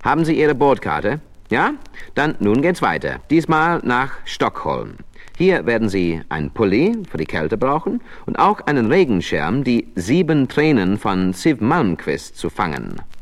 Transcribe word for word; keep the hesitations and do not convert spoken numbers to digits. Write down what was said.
Haben Sie Ihre Bordkarte? Ja? Dann nun geht's weiter. Diesmal nach Stockholm. Hier werden Sie ein Pulli für die Kälte brauchen und auch einen Regenschirm, die sieben Tränen von Siw Malmkvist zu fangen.